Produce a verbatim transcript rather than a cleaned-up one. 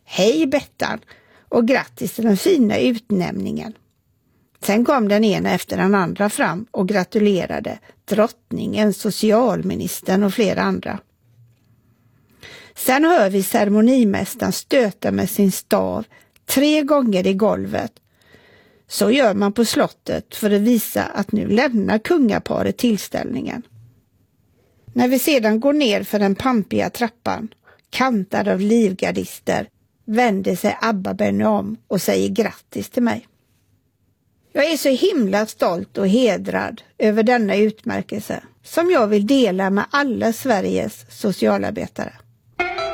hej Bettan och grattis till den fina utnämningen. Sen kom den ena efter den andra fram och gratulerade drottningen, socialministern och flera andra. Sen hör vi ceremonimästaren stöta med sin stav tre gånger i golvet. Så gör man på slottet för att visa att nu lämnar kungaparet tillställningen. När vi sedan går ner för den pampiga trappan, kantad av livgardister, vänder sig Abba Benny om och säger grattis till mig. Jag är så himla stolt och hedrad över denna utmärkelse som jag vill dela med alla Sveriges socialarbetare.